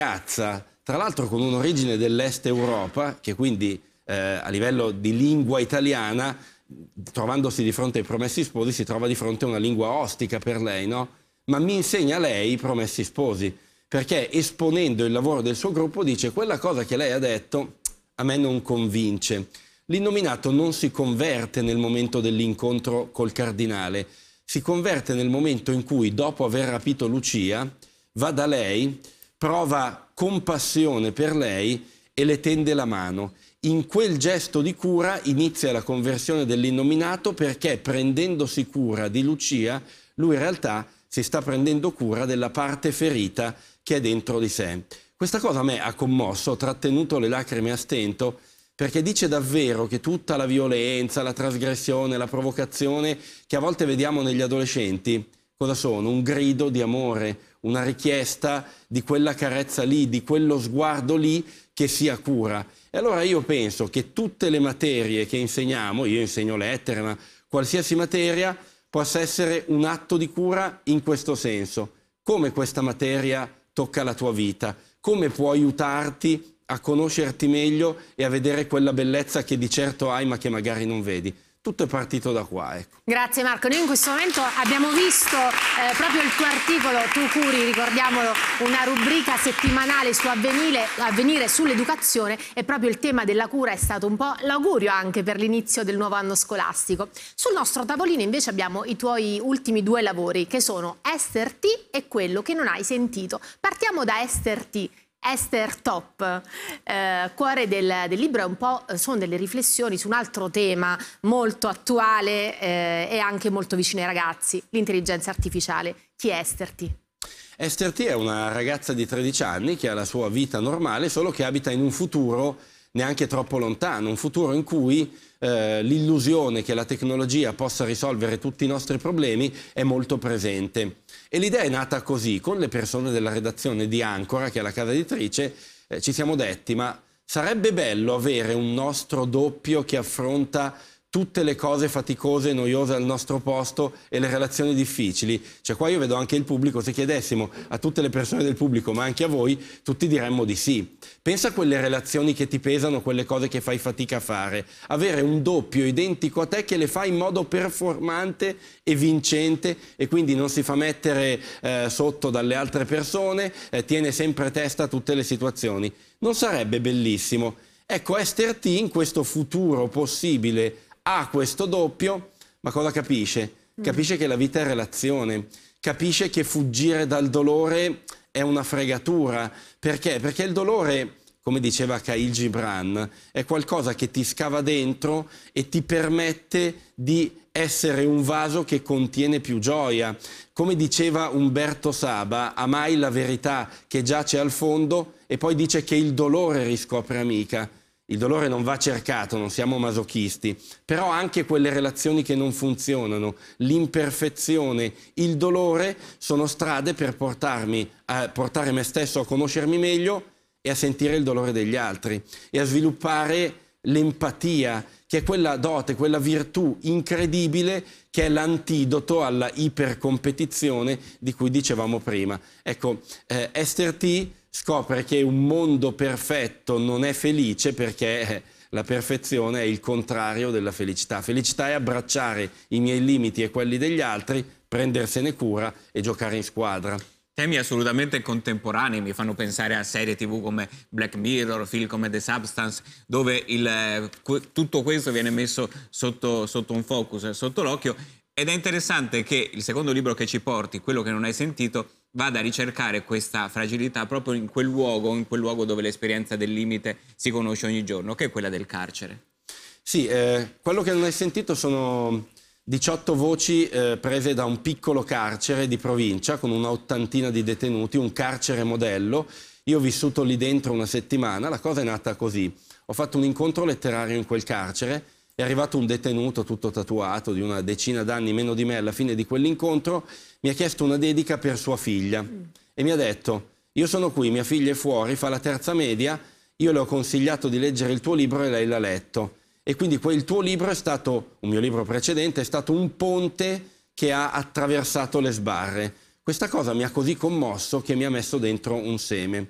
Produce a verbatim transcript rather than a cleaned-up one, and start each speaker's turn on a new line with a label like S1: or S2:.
S1: ragazza, tra l'altro con un'origine dell'est Europa, che quindi eh, a livello di lingua italiana, trovandosi di fronte ai Promessi Sposi, si trova di fronte a una lingua ostica per lei, no? Ma mi insegna lei i Promessi Sposi, perché esponendo il lavoro del suo gruppo dice: quella cosa che lei ha detto a me non convince. L'innominato non si converte nel momento dell'incontro col cardinale, si converte nel momento in cui, dopo aver rapito Lucia, va da lei, prova compassione per lei e le tende la mano. In quel gesto di cura inizia la conversione dell'innominato, perché prendendosi cura di Lucia, lui in realtà si sta prendendo cura della parte ferita che è dentro di sé. Questa cosa a me ha commosso, ho trattenuto le lacrime a stento, perché dice davvero che tutta la violenza, la trasgressione, la provocazione che a volte vediamo negli adolescenti, cosa sono? Un grido di amore, una richiesta di quella carezza lì, di quello sguardo lì che sia cura. E allora io penso che tutte le materie che insegniamo, io insegno lettere, ma qualsiasi materia, possa essere un atto di cura in questo senso. Come questa materia tocca la tua vita, come può aiutarti a conoscerti meglio e a vedere quella bellezza che di certo hai ma che magari non vedi. Tutto è partito da qua, ecco.
S2: Grazie Marco, noi in questo momento abbiamo visto eh, proprio il tuo articolo, tu curi, ricordiamolo, una rubrica settimanale su Avvenire, Avvenire sull'educazione, e proprio il tema della cura è stato un po' l'augurio anche per l'inizio del nuovo anno scolastico. Sul nostro tavolino invece abbiamo i tuoi ultimi due lavori, che sono Ester T e Quello che non hai sentito. Partiamo da Ester T. Ester Top, eh, cuore del, del libro, è un po', sono delle riflessioni su un altro tema molto attuale eh, e anche molto vicino ai ragazzi, l'intelligenza artificiale. Chi è Ester T?
S1: Ester T è una ragazza di tredici anni che ha la sua vita normale, solo che abita in un futuro neanche troppo lontano, un futuro in cui eh, l'illusione che la tecnologia possa risolvere tutti i nostri problemi è molto presente. E l'idea è nata così: con le persone della redazione di Ancora, che è la casa editrice, eh, ci siamo detti: ma sarebbe bello avere un nostro doppio che affronta tutte le cose faticose e noiose al nostro posto e le relazioni difficili. Cioè qua io vedo anche il pubblico, se chiedessimo a tutte le persone del pubblico, ma anche a voi, tutti diremmo di sì. Pensa a quelle relazioni che ti pesano, quelle cose che fai fatica a fare. Avere un doppio identico a te che le fa in modo performante e vincente, e quindi non si fa mettere eh, sotto dalle altre persone, eh, tiene sempre testa a tutte le situazioni. Non sarebbe bellissimo? Ecco, Ester T in questo futuro possibile ha questo doppio, ma cosa capisce? Capisce che la vita è relazione, capisce che fuggire dal dolore è una fregatura. Perché? Perché il dolore, come diceva Khalil Gibran, è qualcosa che ti scava dentro e ti permette di essere un vaso che contiene più gioia. Come diceva Umberto Saba, amai la verità che giace al fondo, e poi dice che il dolore riscopre amica. Il dolore non va cercato, non siamo masochisti, però anche quelle relazioni che non funzionano, l'imperfezione, il dolore sono strade per portarmi a portare me stesso a conoscermi meglio e a sentire il dolore degli altri e a sviluppare l'empatia, che è quella dote, quella virtù incredibile che è l'antidoto alla ipercompetizione di cui dicevamo prima. Ecco, eh, Ester T scopre che un mondo perfetto non è felice, perché la perfezione è il contrario della felicità. Felicità è abbracciare i miei limiti e quelli degli altri, prendersene cura e giocare in squadra.
S3: Temi assolutamente contemporanei, mi fanno pensare a serie tv come Black Mirror, film come The Substance, dove il, tutto questo viene messo sotto, sotto un focus, sotto l'occhio. Ed è interessante che il secondo libro che ci porti, Quello che non hai sentito, vada a ricercare questa fragilità proprio in quel luogo, in quel luogo dove l'esperienza del limite si conosce ogni giorno, che è quella del carcere.
S1: Sì, eh, Quello che non hai sentito sono diciotto voci eh, prese da un piccolo carcere di provincia con una ottantina di detenuti, un carcere modello. Io ho vissuto lì dentro una settimana. La cosa è nata così: ho fatto un incontro letterario in quel carcere, è arrivato un detenuto tutto tatuato di una decina d'anni meno di me. Alla fine di quell'incontro mi ha chiesto una dedica per sua figlia mm. e mi ha detto: io sono qui, mia figlia è fuori, fa la terza media, io le ho consigliato di leggere il tuo libro e lei l'ha letto. E quindi quel tuo libro è stato, un mio libro precedente, è stato un ponte che ha attraversato le sbarre. Questa cosa mi ha così commosso che mi ha messo dentro un seme.